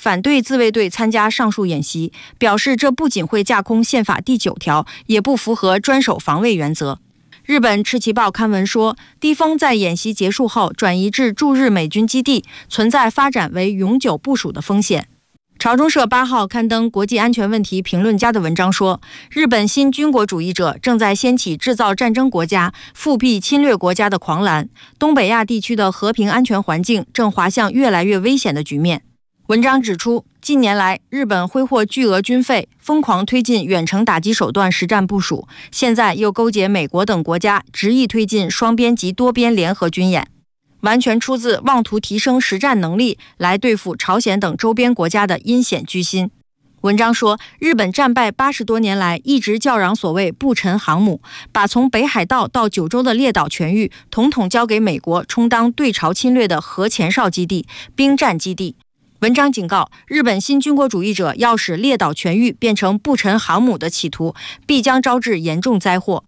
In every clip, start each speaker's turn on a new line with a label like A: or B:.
A: 反对自卫队参加上述演习，表示这不仅会架空宪法第9条，也不符合专守防卫原则。日本赤旗报刊文说，低风在演习结束后转移至驻日美军基地，存在发展为永久部署的风险。朝中社8号刊登国际安全问题评论家的文章说，日本新军国主义者正在掀起制造战争国家、复辟侵略国家的狂澜，东北亚地区的和平安全环境正滑向越来越危险的局面。文章指出，近年来日本挥霍巨额军费，疯狂推进远程打击手段实战部署，现在又勾结美国等国家，执意推进双边及多边联合军演，完全出自妄图提升实战能力来对付朝鲜等周边国家的阴险居心。文章说，日本战败80多年来一直叫嚷所谓不沉航母，把从北海道到九州的列岛全域统统交给美国充当对朝侵略的核前哨基地、兵站基地。文章警告，日本新军国主义者要使列岛全域变成不沉航母的企图，必将招致严重灾祸。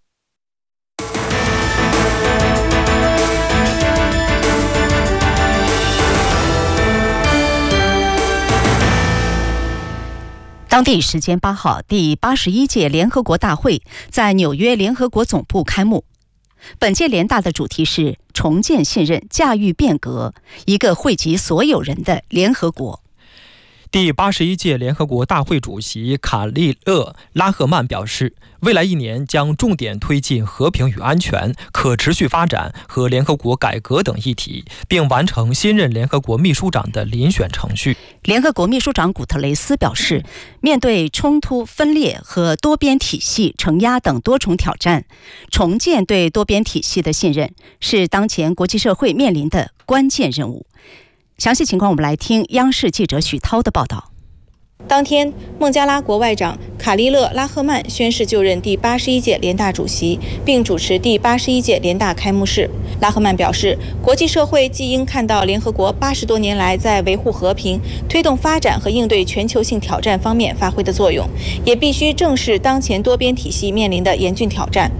B: 当地时间8号，第81届联合国大会在纽约联合国总部开幕。本届联大的主题是重建信任，驾驭变革，一个惠及所有人的联合国。
C: 第81届联合国大会主席卡利勒·拉赫曼表示，未来1年将重点推进和平与安全、可持续发展和联合国改革等议题，并完成新任联合国秘书长的遴选程序。
B: 联合国秘书长古特雷斯表示，面对冲突、分裂和多边体系承压等多重挑战，重建对多边体系的信任是当前国际社会面临的关键任务。详细情况我们来听央视记者许涛的报道。
D: 当天，孟加拉国外长卡利勒·拉赫曼宣誓就任第81届联大主席，并主持第81届联大开幕式。拉赫曼表示，国际社会既应看到联合国80多年来在维护和平、推动发展和应对全球性挑战方面发挥的作用，也必须正视当前多边体系面临的严峻挑战。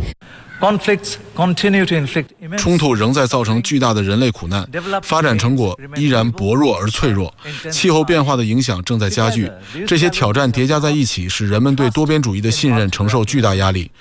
E: 冲突仍在造成巨大的人类苦难，发展成果依然薄弱而脆弱，气候变化的影响正在加剧，这些挑战叠加在一起，使人们对多边主义的信任承受巨大压力。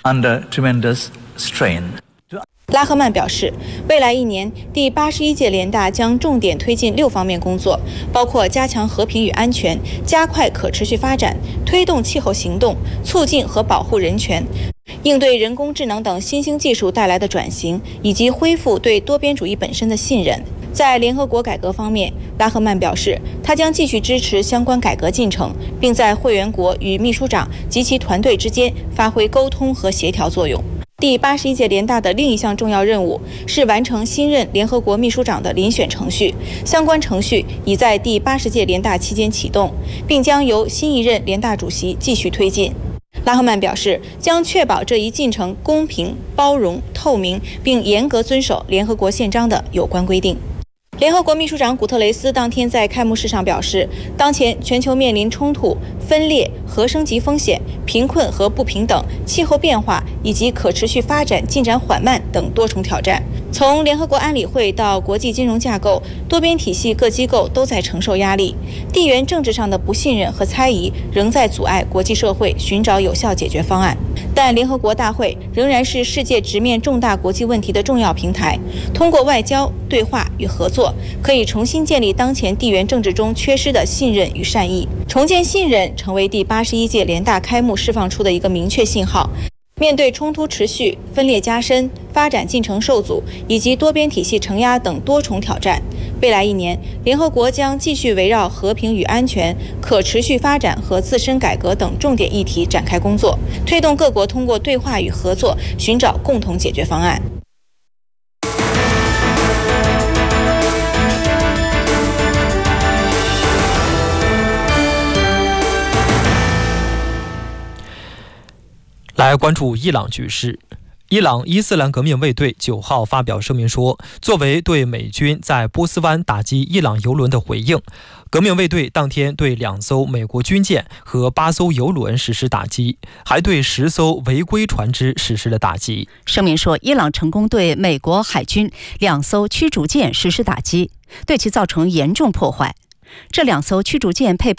D: 拉赫曼表示，未来1年，第81届联大将重点推进6方面工作，包括加强和平与安全、加快可持续发展、推动气候行动、促进和保护人权、应对人工智能等新兴技术带来的转型，以及恢复对多边主义本身的信任。在联合国改革方面，拉赫曼表示，他将继续支持相关改革进程，并在会员国与秘书长及其团队之间发挥沟通和协调作用。第81届联大的另一项重要任务是完成新任联合国秘书长的遴选程序，相关程序已在第80届联大期间启动，并将由新一任联大主席继续推进。拉赫曼表示，将确保这一进程公平、包容、透明，并严格遵守联合国宪章的有关规定。联合国秘书长古特雷斯当天在开幕式上表示，当前全球面临冲突、分裂、核升级风险、贫困和不平等、气候变化以及可持续发展进展缓慢等多重挑战。从联合国安理会到国际金融架构，多边体系各机构都在承受压力，地缘政治上的不信任和猜疑仍在阻碍国际社会寻找有效解决方案。但联合国大会仍然是世界直面重大国际问题的重要平台，通过外交、对话与合作，可以重新建立当前地缘政治中缺失的信任与善意。重建信任成为第81届联大开幕释放出的一个明确信号。面对冲突持续、分裂加深、发展进程受阻以及多边体系承压等多重挑战，未来1年，联合国将继续围绕和平与安全、可持续发展和自身改革等重点议题展开工作，推动各国通过对话与合作寻找共同解决方案。
C: 来关注伊朗局势。伊朗伊斯兰革命卫队9号发表声明说，作为对美军在波斯湾打击伊朗油轮的回应，革命卫队当天对2艘美国军舰和8艘油轮实施打击，还对10艘违规船只实施了打击。
B: 声明说，伊朗成功对美国海军2艘驱逐舰实施打击，对其造成严重破坏。这2艘驱逐舰配备